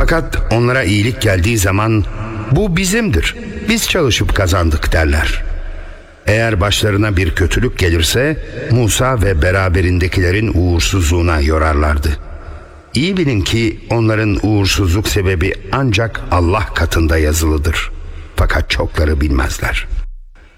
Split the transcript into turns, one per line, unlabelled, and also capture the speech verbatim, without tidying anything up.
Fakat onlara iyilik geldiği zaman bu bizimdir, biz çalışıp kazandık derler. Eğer başlarına bir kötülük gelirse Musa ve beraberindekilerin uğursuzluğuna yorarlardı. İyi bilin ki onların uğursuzluk sebebi ancak Allah katında yazılıdır. Fakat çokları bilmezler.